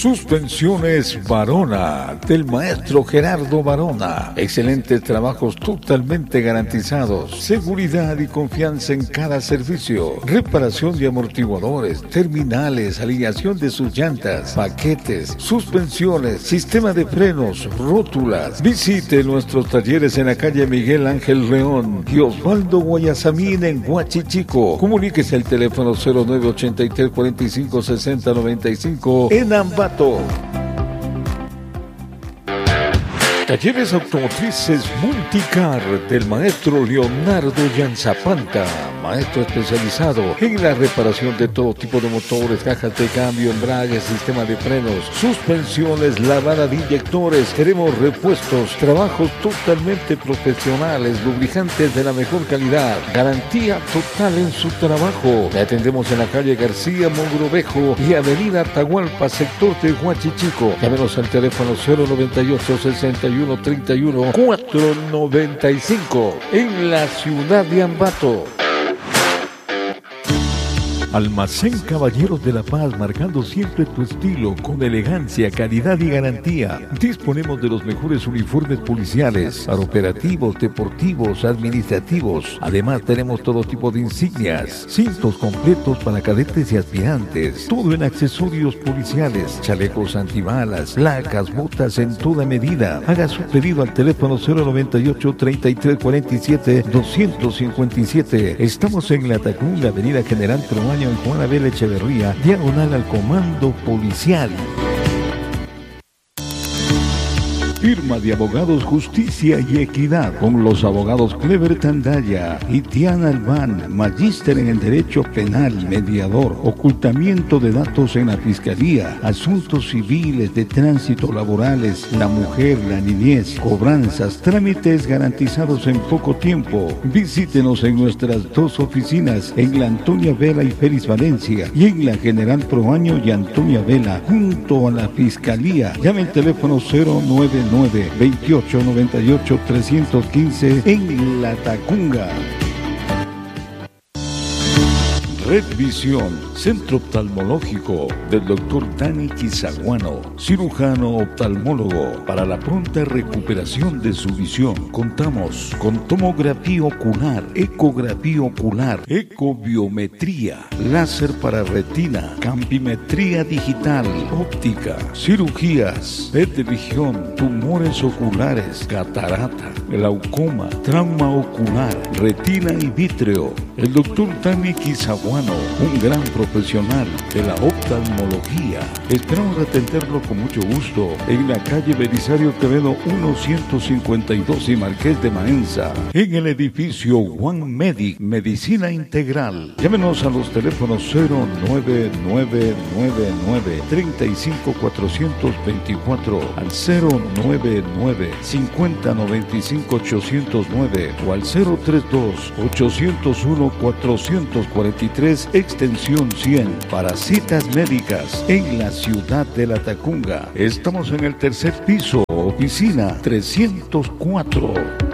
Suspensiones Varona, del maestro Gerardo Varona. Excelentes trabajos totalmente garantizados. Seguridad y confianza en cada servicio. Reparación de amortiguadores, terminales, alineación de sus llantas, paquetes, suspensiones, sistema de frenos, rótulas. Visite nuestros talleres en la calle Miguel Ángel León y Osvaldo Guayasamín en Huachichico. Comuníquese al teléfono 0983 45 60 95 en Ambato. Talleres Automotrices Multicar del maestro Leonardo Yanzapanta, maestro especializado en la reparación de todo tipo de motores, cajas de cambio, embragues, sistema de frenos, suspensiones, lavada de inyectores. Tenemos repuestos, trabajos totalmente profesionales, lubricantes de la mejor calidad, garantía total en su trabajo. Le atendemos en la calle García Mogrovejo y avenida Atahualpa, sector de Huachichico. Llámenos al teléfono 098 61 31 495 en la ciudad de Ambato. Almacén Caballeros de la Paz, marcando siempre tu estilo con elegancia, calidad y garantía. Disponemos de los mejores uniformes policiales para operativos, deportivos, administrativos. Además tenemos todo tipo de insignias, cintos completos para cadetes y aspirantes, todo en accesorios policiales, chalecos antibalas, placas, botas en toda medida. Haga su pedido al teléfono 098 33 47 257. Estamos en La Tacunga, avenida General Tromaño, en Juan Abel Echeverría, diagonal al Comando Policial. Firma de Abogados Justicia y Equidad con los abogados Clever Tandaya y Tiana Albán, magíster en el Derecho Penal, mediador, ocultamiento de datos en la Fiscalía, asuntos civiles, de tránsito, laborales, la mujer, la niñez, cobranzas, trámites garantizados en poco tiempo. Visítenos en nuestras dos oficinas, en la Antonia Vela y Félix Valencia, y en la General Proaño y Antonia Vela, junto a la Fiscalía. Llame al teléfono 099 28 98 315 en La Tacunga. Red Visión, centro oftalmológico del doctor Dani Quizaguano, cirujano oftalmólogo. Para la pronta recuperación de su visión, contamos con tomografía ocular, ecografía ocular, ecobiometría, láser para retina, campimetría digital, óptica, cirugías, PET de visión, tumores oculares, catarata, glaucoma, trauma ocular, retina y vítreo. El doctor Dani Quizaguano, un gran profesional de la oftalmología. Esperamos atenderlo con mucho gusto en la calle Belisario Quevedo 1152 y Marqués de Maenza, en el edificio One Medic, Medicina Integral. Llámenos a los teléfonos 09999 35 424 al 099 50 95 809 o al 032 801 443 extensión 100 para citas médicas en la ciudad de La Tacunga. Estamos en el tercer piso, oficina 304.